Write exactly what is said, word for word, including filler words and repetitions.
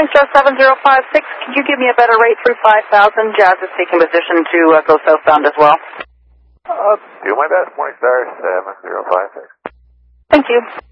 Morningstar seven zero five six, could you give me a better rate through five thousand? Jazz is taking position to uh, go southbound as well. Uh, do my best, Morningstar seven zero five six. Thank you.